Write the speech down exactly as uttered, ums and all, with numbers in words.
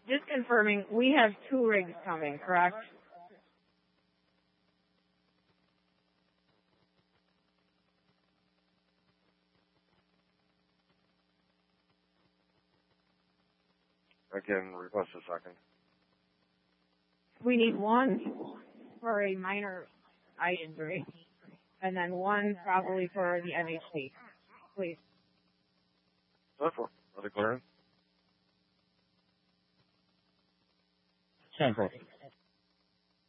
Just confirming, we have two rigs coming, correct? Again, request a second. We need one for a minor eye injury, and then one probably for the M H C, please. Central, are they clearing? Central.